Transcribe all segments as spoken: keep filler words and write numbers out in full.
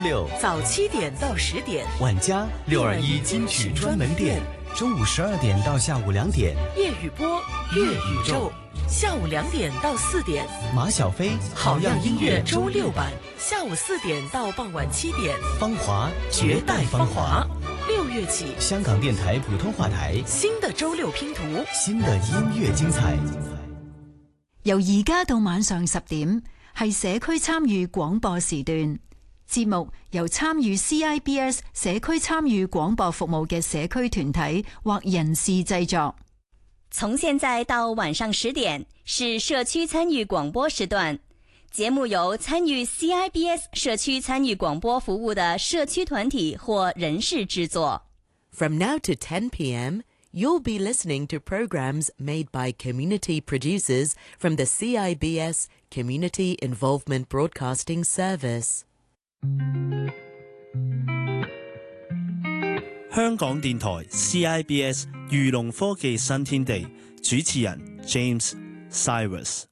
六早七點到十點， 晚家六二一金曲專門店，中午十二點到下午兩點， 粵語播粵宇宙，下午兩點到四點， 馬小飛好樣音樂周六版，下午四點到傍晚七點， 芳華絕代芳華，六月起， 香港電台普通話台新的周六拼圖， 新的音樂精彩。 由而家到晚上十點，係社區參與廣播時段。節目由參與 C I B S 社區參與廣播服務嘅社區團體或人士製作。 從現在到晚上十點是社區參與廣播時段，節目由參與 C I B S 社區參與廣播服務的社區團體或人士製作。 From now to ten p.m., you'll be listening to programs made by community producers from the C I B S Community Involvement Broadcasting Service. 香港電台 C I B S 漁農科技新天地，主持人 James Cyrus。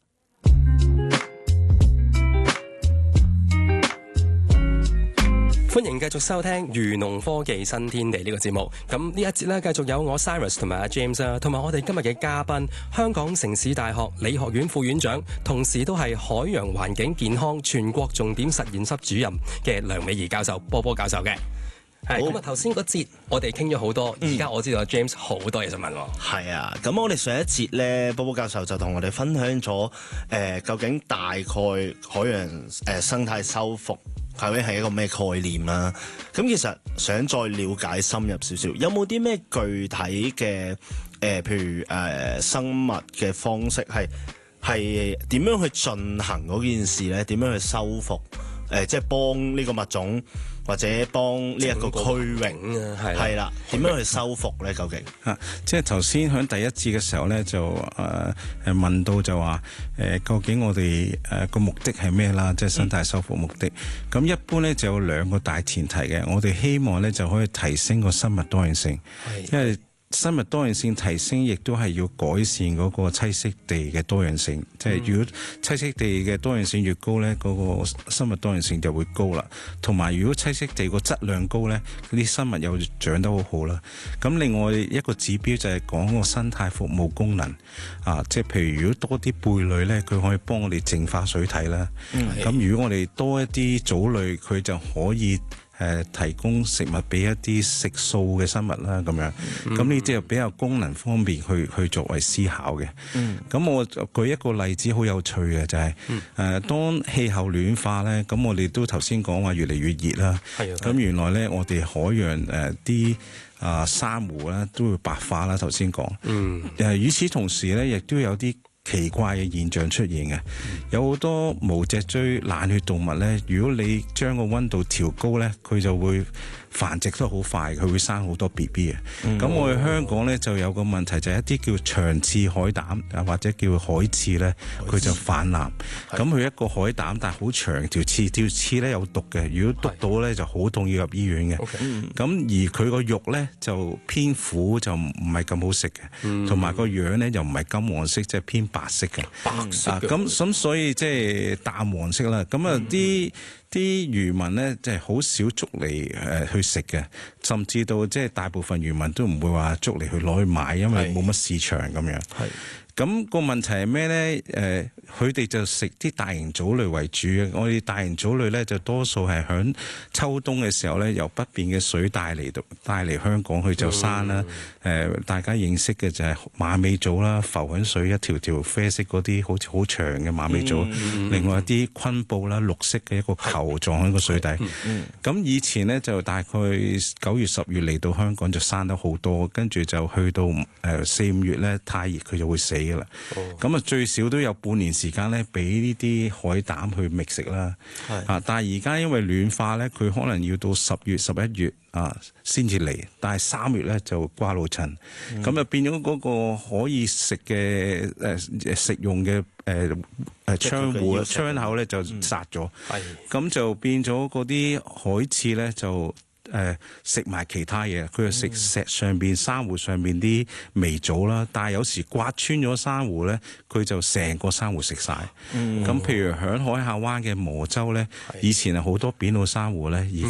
歡迎繼續收聽漁農科技新天地呢個節目。咁呢一節呢，繼續有我 Cyrus 同埋阿 James 啊，同埋我哋今日嘅嘉賓，香港城市大學理學院副院長，同時都係海洋環境健康全國重點實驗室主任嘅梁美儀教授，波波教授嘅。係咁啊！頭先嗰節我哋傾咗好多，而家、嗯、我知道 James 好多嘢想問我。 係啊，咁我哋上一節咧，波波教授就同我哋分享咗誒、呃，究竟大概海洋誒、呃、生態修復究竟係一個咩概念啦？咁其實想再了解深入少少，有冇啲咩具體嘅誒、呃，譬如誒、呃、生物嘅方式係係點樣去進行嗰件事咧？點樣去修復？誒、呃，即係幫呢個物種。或者幫呢一個區域啊，係啦，點樣去修復咧？究竟啊，即係頭先喺第一節嘅時候咧，就誒誒、呃、問到就話誒、呃，究竟我哋誒個目的係咩啦？即係生態修復目的。咁、嗯、一般咧就有兩個大前提嘅，我哋希望咧就可以提升個生物多樣性，因為生物多樣性提升，亦都係要改善嗰個棲息地嘅多樣性。即係、嗯、如果棲息地嘅多樣性越高咧，嗰、嗰個生物多樣性就會高啦。同埋如果棲息地個質量高咧，啲生物又長得好好啦。咁另外一個指標就係講個生態服務功能啊，即係譬如如果多啲貝類咧，佢可以幫我哋淨化水體啦。咁、嗯、如果我哋多一啲藻類，佢就可以誒提供食物俾一啲食素嘅生物啦，咁樣，咁呢啲就比較功能方面去去作為思考嘅。咁、嗯、我舉一個例子好有趣嘅就係、是、誒、嗯呃、當氣候暖化咧，咁我哋都頭先講話越嚟越熱啦。咁原來咧我哋海洋誒啲啊珊瑚咧都會白化啦。頭先講，誒、嗯呃、與此同時咧，亦都有啲奇怪嘅現象出現嘅，嗯、有好多無脊椎冷血動物咧。如果你將個溫度調高咧，佢就會繁殖得好快，佢會生好多 B B 嘅。咁、嗯、我哋香港咧就有個問題，就係、是、一啲叫長刺海膽啊，或者叫海刺咧，佢就泛濫。咁佢一個海膽，但係好長條刺，條刺咧有毒嘅。如果篤到咧就好痛，要入醫院嘅。咁、嗯、而佢個肉咧就偏苦，就唔係咁好食嘅。同埋個樣咧又唔係金黃色，即、就、係、是、偏白色嘅。白色嘅。咁咁、啊、所以即係淡黃色啦。咁啊啲。啲漁民咧，即係好少捉嚟誒去食嘅，甚至到即係大部分漁民都唔會話捉嚟去攞去賣，因為冇乜市場咁樣。係。咁個問題係咩咧？誒、呃，佢哋就食啲大型藻類為主嘅。我哋大型藻類咧，就多數係響秋冬嘅時候咧，由北邊嘅水帶嚟到帶嚟香港去就生啦。誒、嗯呃，大家認識嘅就係馬尾藻啦，浮響水一條條啡色嗰啲，好似好長嘅馬尾藻。嗯、另外一啲昆布啦，綠色嘅一個球狀喺個水底。咁、嗯嗯、以前咧就大概九月十月嚟到香港就生得好多，跟住就去到誒四五月咧太熱佢就會死。咁啊，哦、最少都有半年時間咧，俾呢啲海膽去覓食啦。啊，但係而家因為暖化咧，佢可能要到十月、十一月啊先至嚟，但係三月咧就瓜老襯，咁、嗯、就變咗嗰個可以食嘅誒食用嘅誒誒窗戶啦、窗口咧就殺咗，咁、嗯、就變咗嗰啲海刺咧就誒食埋其他嘢，佢就食石上邊珊瑚上邊啲微藻啦。但係有時刮穿咗珊瑚咧，佢就成個珊瑚食晒。咁、嗯、譬如響海下灣嘅磨洲咧，以前係好多扁腦珊瑚咧，而